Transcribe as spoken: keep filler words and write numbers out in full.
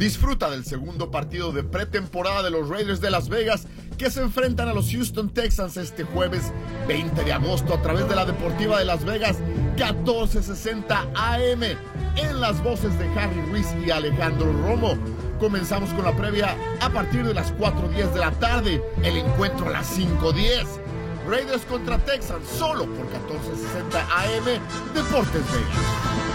Disfruta del segundo partido de pretemporada de los Raiders de Las Vegas, que se enfrentan a los Houston Texans este jueves veinte de agosto a través de la Deportiva de Las Vegas, catorce sesenta A M, en las voces de Harry Ruiz y Alejandro Romo. Comenzamos con la previa a partir de las cuatro diez de la tarde, el encuentro a las cinco diez. Raiders contra Texans, solo por catorce sesenta A M, Deportes Vegas.